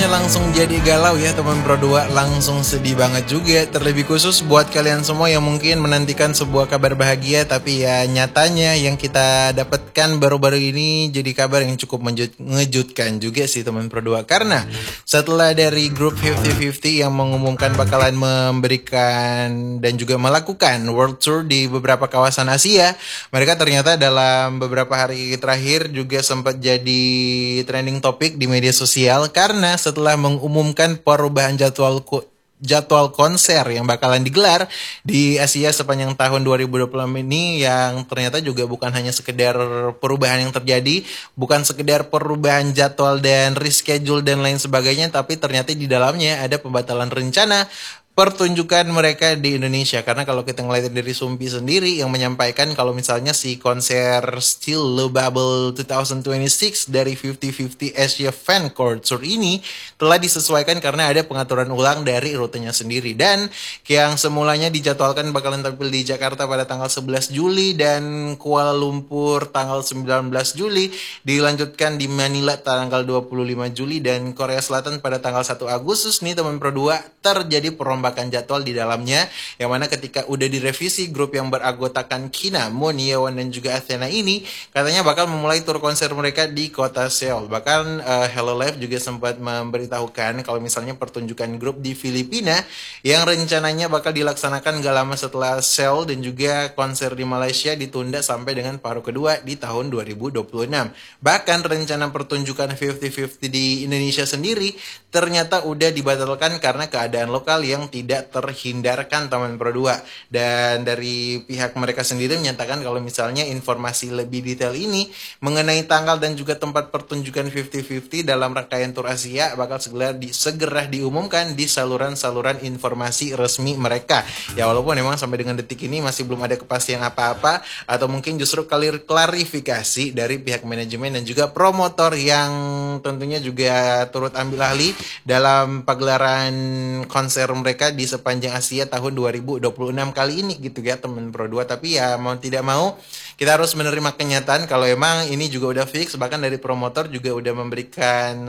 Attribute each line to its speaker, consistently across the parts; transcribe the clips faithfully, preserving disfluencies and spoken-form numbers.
Speaker 1: rasanya langsung jadi galau ya teman Pro dua, langsung sedih banget juga. Terlebih khusus buat kalian semua yang mungkin menantikan sebuah kabar bahagia, tapi ya nyatanya yang kita dapatkan baru-baru ini jadi kabar yang cukup mengejutkan juga sih teman Pro dua. Karena setelah dari grup lima puluh lima puluh yang mengumumkan bakalan memberikan dan juga melakukan world tour di beberapa kawasan Asia, mereka ternyata dalam beberapa hari terakhir juga sempat jadi trending topik di media sosial karena setelah mengumumkan perubahan jadwal jadwal konser yang bakalan digelar di Asia sepanjang tahun dua ribu dua puluh enam ini, yang ternyata juga bukan hanya sekedar perubahan yang terjadi, bukan sekedar perubahan jadwal dan reschedule dan lain sebagainya, tapi ternyata di dalamnya ada pembatalan rencana pertunjukan mereka di Indonesia. Karena kalau kita ngeliat dari Sumpi sendiri yang menyampaikan kalau misalnya si konser Still Lovable dua ribu dua puluh enam dari lima puluh lima puluh Asia Fan Core Tour ini telah disesuaikan karena ada pengaturan ulang dari rutenya sendiri. Dan yang semulanya dijadwalkan bakalan tampil di Jakarta pada tanggal sebelas Juli dan Kuala Lumpur tanggal sembilan belas Juli, dilanjutkan di Manila tanggal dua puluh lima Juli, dan Korea Selatan pada tanggal satu Agustus nih teman Pro dua terjadi perombakan jadwal di dalamnya, yang mana ketika udah direvisi, grup yang beranggotakan Kina, Moon, Yeon dan juga Athena ini katanya bakal memulai tur konser mereka di kota Seoul. Bahkan uh, Hello Live juga sempat memberitahukan kalau misalnya pertunjukan grup di Filipina yang rencananya bakal dilaksanakan gak lama setelah Seoul, dan juga konser di Malaysia ditunda sampai dengan paruh kedua di tahun dua ribu dua puluh enam. Bahkan rencana pertunjukan lima puluh lima puluh di Indonesia sendiri ternyata udah dibatalkan karena keadaan lokal yang tidak terhindarkan teman Pro dua. Dan dari pihak mereka sendiri menyatakan kalau misalnya informasi lebih detail ini mengenai tanggal dan juga tempat pertunjukan lima puluh lima puluh dalam rangkaian tur Asia bakal segera, di, segera diumumkan di saluran-saluran informasi resmi mereka. Ya walaupun memang sampai dengan detik ini masih belum ada kepastian apa-apa, atau mungkin justru klarifikasi dari pihak manajemen dan juga promotor yang tentunya juga turut ambil ahli dalam pagelaran konser mereka di sepanjang Asia tahun dua ribu dua puluh enam kali ini gitu ya teman Pro dua. Tapi ya mau tidak mau kita harus menerima kenyataan kalau emang ini juga udah fix. Bahkan dari promotor juga udah memberikan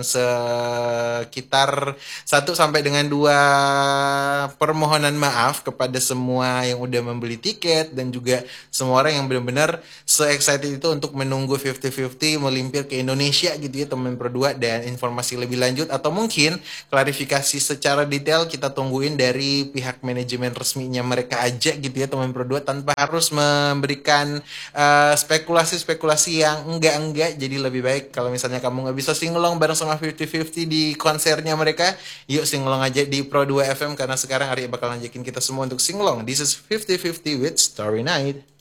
Speaker 1: sekitar satu sampai dengan dua permohonan maaf kepada semua yang udah membeli tiket dan juga semua orang yang benar-benar se-excited itu untuk menunggu lima puluh lima puluh melimpir ke Indonesia gitu ya teman Pro dua. Dan informasi lebih lanjut atau mungkin klarifikasi secara detail kita tungguin dari pihak manajemen resminya mereka aja gitu ya teman Pro dua, tanpa harus memberikan uh, spekulasi-spekulasi yang enggak-enggak. Jadi lebih baik kalau misalnya kamu nggak bisa singelong bareng sama lima puluh lima puluh di konsernya mereka, yuk singelong aja di Pro dua F M, karena sekarang Arya bakal ngajakin kita semua untuk singelong. This is lima puluh lima puluh with Story Night.